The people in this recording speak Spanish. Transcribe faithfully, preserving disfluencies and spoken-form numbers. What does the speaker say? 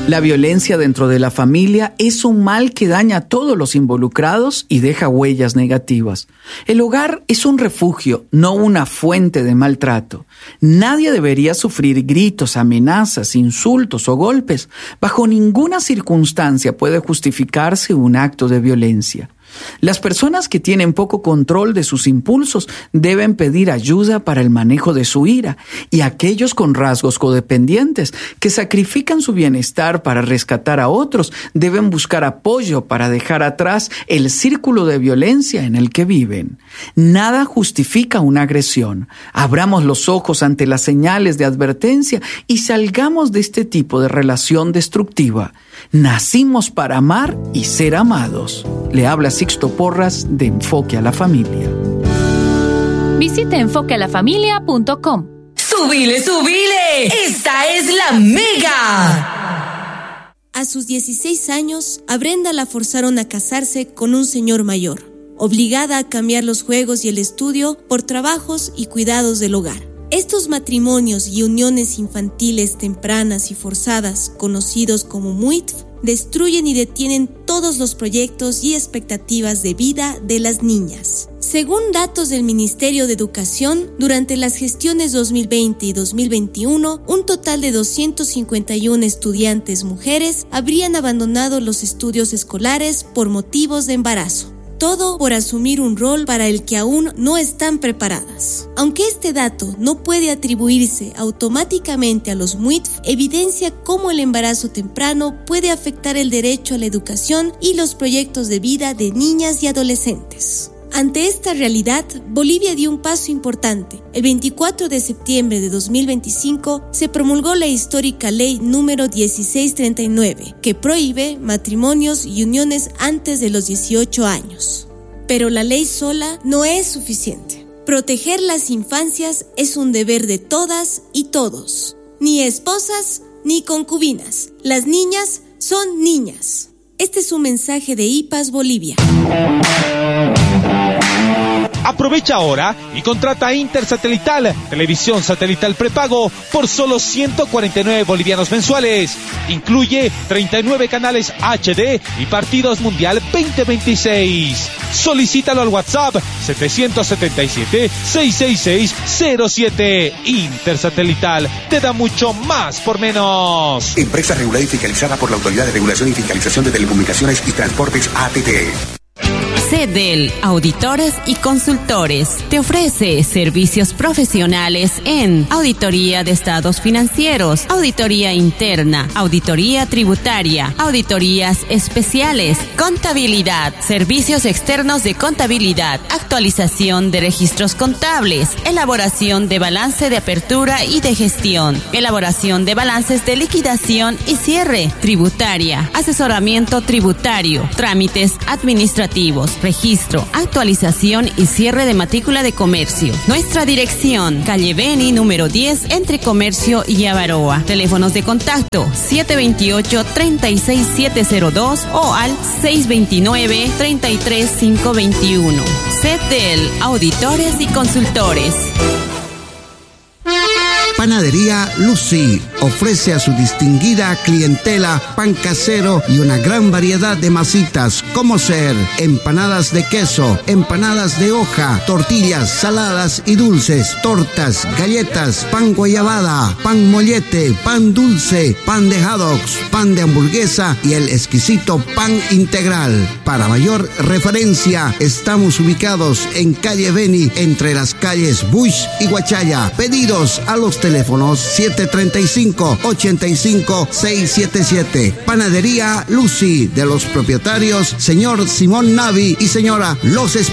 La violencia dentro de la familia es un mal que daña a todos los involucrados y deja huellas negativas. El hogar es un refugio, no una fuente de maltrato. Nadie debería sufrir gritos, amenazas, insultos o golpes. Bajo ninguna circunstancia puede justificarse un acto de violencia. Las personas que tienen poco control de sus impulsos deben pedir ayuda para el manejo de su ira, y aquellos con rasgos codependientes que sacrifican su bienestar para rescatar a otros deben buscar apoyo para dejar atrás el círculo de violencia en el que viven. Nada justifica una agresión. Abramos los ojos ante las señales de advertencia y salgamos de este tipo de relación destructiva. Nacimos para amar y ser amados. Le habla Sixto Porras de Enfoque a la Familia. Visite enfoque a la familia punto com. ¡Subile, subile! ¡Esta es la Mega! A sus dieciséis años, a Brenda la forzaron a casarse con un señor mayor, obligada a cambiar los juegos y el estudio por trabajos y cuidados del hogar. Estos matrimonios y uniones infantiles tempranas y forzadas, conocidos como M U I T F, destruyen y detienen todos los proyectos y expectativas de vida de las niñas. Según datos del Ministerio de Educación, durante las gestiones dos mil veinte y dos mil veintiuno, un total de doscientos cincuenta y uno estudiantes mujeres habrían abandonado los estudios escolares por motivos de embarazo. Todo por asumir un rol para el que aún no están preparadas. Aunque este dato no puede atribuirse automáticamente a los M U I T F, evidencia cómo el embarazo temprano puede afectar el derecho a la educación y los proyectos de vida de niñas y adolescentes. Ante esta realidad, Bolivia dio un paso importante. El veinticuatro de septiembre de dos mil veinticinco se promulgó la histórica ley número dieciséis treinta y nueve, que prohíbe matrimonios y uniones antes de los dieciocho años. Pero la ley sola no es suficiente. Proteger las infancias es un deber de todas y todos. Ni esposas ni concubinas. Las niñas son niñas. Este es un mensaje de I P A S Bolivia. Aprovecha ahora y contrata Intersatelital, televisión satelital prepago por solo ciento cuarenta y nueve bolivianos mensuales. Incluye treinta y nueve canales H D y partidos Mundial veinte veintiséis. Solicítalo al WhatsApp setecientos setenta y siete, seiscientos sesenta y seis cero siete. Intersatelital te da mucho más por menos. Empresa regulada y fiscalizada por la Autoridad de Regulación y Fiscalización de Telecomunicaciones y Transportes A T T. CEDEL, Auditores y Consultores, te ofrece servicios profesionales en auditoría de estados financieros, auditoría interna, auditoría tributaria, auditorías especiales, contabilidad, servicios externos de contabilidad, actualización de registros contables, elaboración de balance de apertura y de gestión, elaboración de balances de liquidación y cierre, tributaria, asesoramiento tributario, trámites administrativos, registro, actualización y cierre de matrícula de comercio. Nuestra dirección, calle Beni, número diez, entre Comercio y Avaroa. Teléfonos de contacto siete dos ocho, tres seis siete cero dos o al seis dos nueve, tres tres cinco dos uno. CEDEL, Auditores y Consultores. Panadería Lucy ofrece a su distinguida clientela pan casero y una gran variedad de masitas, como ser empanadas de queso, empanadas de hoja, tortillas saladas y dulces, tortas, galletas, pan guayabada, pan mollete, pan dulce, pan de haddocks, pan de hamburguesa y el exquisito pan integral. Para mayor referencia, estamos ubicados en calle Beni, entre las calles Bush y Huachaya. Pedidos a los teléfonos siete tres cinco, ocho cinco, seis siete siete. Panadería Lucy, de los propietarios señor Simón Navi y señora Los Espíritus.